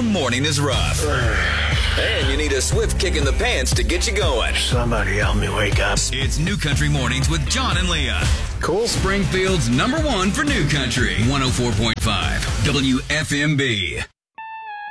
morning is rough. And you need a swift kick in the pants to get you going. Somebody help me wake up. It's New Country Mornings with John and Leah. Cool. Springfield's #1 for New Country. 104.5 WFMB.